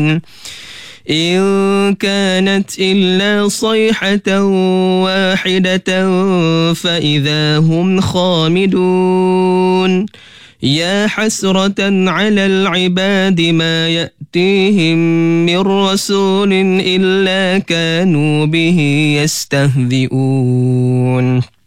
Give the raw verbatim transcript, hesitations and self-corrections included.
إن كانت إلا صيحة واحدة فإذا هم خامدون يا حسرة على العباد ما يأتيهم من رسول إلا كانوا به يستهزئون